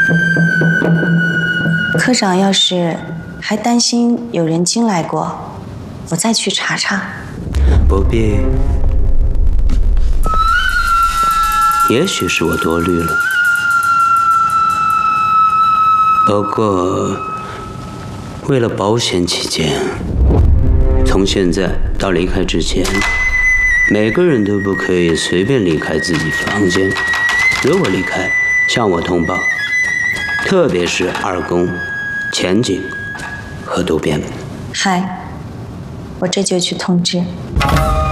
科长要是还担心有人进来过，我再去查查。 不必，也许是我多虑了。不过，为了保险起见，从现在到离开之前，每个人都不可以随便离开自己房间。如果离开，向我通报。特别是二宫、前景和渡边。 嗨，我这就去通知。